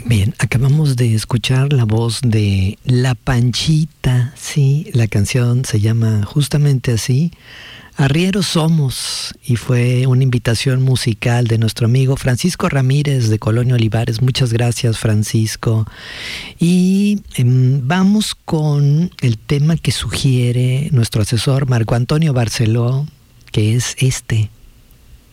Bien, acabamos de escuchar la voz de La Panchita, sí, la canción se llama justamente así, Arrieros Somos, y fue una invitación musical de nuestro amigo Francisco Ramírez de Colonia Olivares. Muchas gracias, Francisco. Y vamos con el tema que sugiere nuestro asesor Marco Antonio Barceló, que es este.